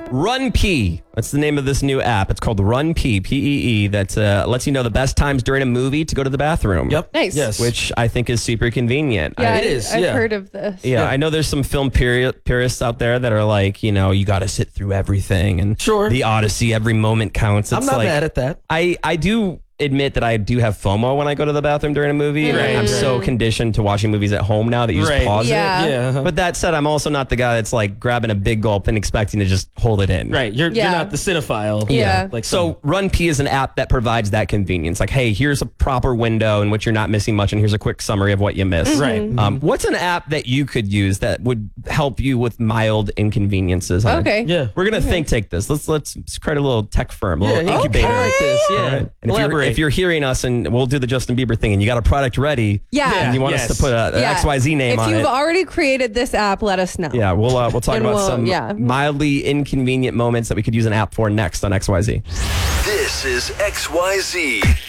Run Pee. That's the name of this new app. It's called Run Pee, P-E-E. That lets you know the best times during a movie to go to the bathroom. Yep. Nice. Yes. Which I think is super convenient. Yeah, it is, I've yeah. heard of this. Yeah, I know there's some film purists out there that are like, you know, you got to sit through everything and Sure. the Odyssey, every moment counts. It's I'm not like, mad at that. I do admit that I do have FOMO when I go to the bathroom during a movie. Right, I'm so conditioned to watching movies at home now that you just pause Yeah. it. Yeah. But that said, I'm also not the guy that's like grabbing a big gulp and expecting to just hold it in. Right. You're Yeah. not the cinephile. Yeah. Like So Run Pee is an app that provides that convenience. Like, hey, here's a proper window in which you're not missing much, and here's a quick summary of what you missed. Right. What's an app that you could use that would help you with mild inconveniences? Okay. Yeah. We're gonna take this. Let's create a little tech firm, a Yeah, little you can incubator. like this. Yeah. And Elaborate. if you're hearing us, and we'll do the Justin Bieber thing, and you got a product ready, Yeah. and you want Yes. us to put an Yeah. XYZ name if on you've it. already created this app, let us know. Yeah, we'll talk And about we'll- some yeah. mildly inconvenient moments that we could use an app for next on XYZ. This is XYZ.